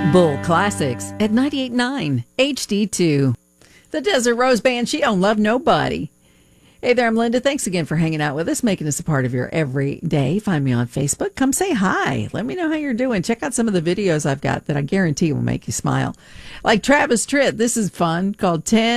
Bull Classics at 98.9 HD2. The Desert Rose Band, she don't love nobody. Hey there, I'm Linda. Thanks again for hanging out with us, making us a part of your everyday. Find me on Facebook. Come say hi. Let me know how you're doing. Check out some of the videos I've got that I guarantee will make you smile. Like Travis Tritt. This is fun, called 10